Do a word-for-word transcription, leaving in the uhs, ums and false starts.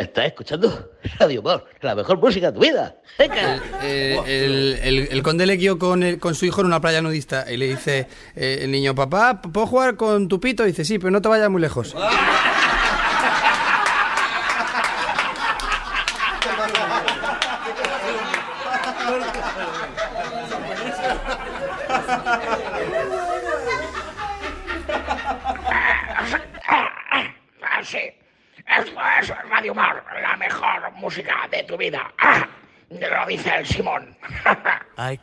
Estás escuchando Radio Humor, la mejor música de tu vida. Venga. Eh, el, el, el conde le guió con, el, con su hijo en una playa nudista y le dice eh, el niño, papá, ¿puedo jugar con tu pito? Y dice, sí, pero no te vayas muy lejos. Sí, esto es Radio Humor, la mejor música de tu vida. Ah, lo dice el Simón. Hay